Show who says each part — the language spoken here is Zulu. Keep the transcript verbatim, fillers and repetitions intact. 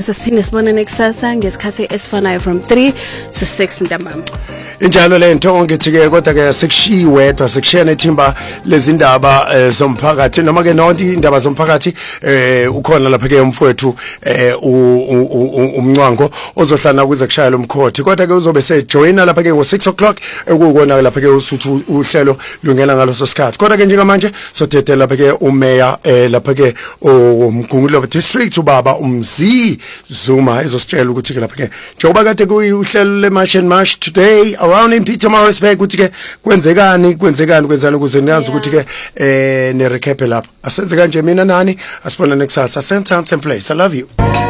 Speaker 1: bese siphinde sibone nekusasa ngesikhathi esifanayo from three to six ntambama.
Speaker 2: Injalo lento ngithike kodwa ke sekushiwe wedwa sekushiya nethimba lezindaba zomphakathi noma ke nonke indaba zomphakathi eh ukhona lapha ke umfowethu eh umncwango ozohlala kuze kushaya lo mkhothi kodwa ke uzobe sejoina lapha ke ngo six o'clock ekukona lapha ke usuthu uhlelo lungena ngaloso sikhathi kodwa ke njengamanje sothethe lapha ke umeya eh lapha ke umgungulu of district ubaba umzi Zuma ezositshela ukuthi ke lapha ke njengoba kade kuyihlelo le march and march today around in Peter Morrisburg ukuthi ke kwenzekani kwenzekani kwenzani ukuze niyazi ukuthi ke eh ne recap lapha asenze kanje mina nani asibona nekusasa same time same place I love you.